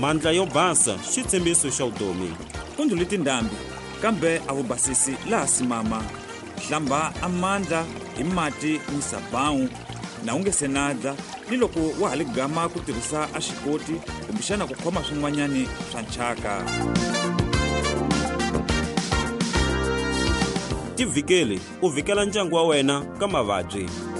mandla yo basa xitshembiso xa vutomi. Ku ndlhule tindhambi kambe a wu basisi laha simama. Hlamba amandla hi mati ni sabawu na u nge se nadza, ni loko wa ha ligama ku tirhisa a xikoti kumbexana ku khoma swin'wanyani swa nchaka. Tivhikeli u vhikela ndyangu wa wena ka mavabyi.